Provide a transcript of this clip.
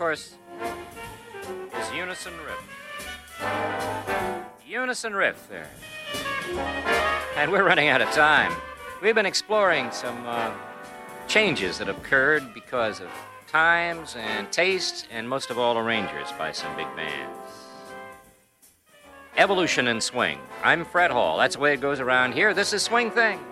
course, is Unison Riff. Unison Riff there. And we're running out of time. We've been exploring some changes that have occurred because of times and tastes, and most of all, arrangers by some big bands. Evolution in Swing. I'm Fred Hall. That's the way it goes around here. This is Swing Thing.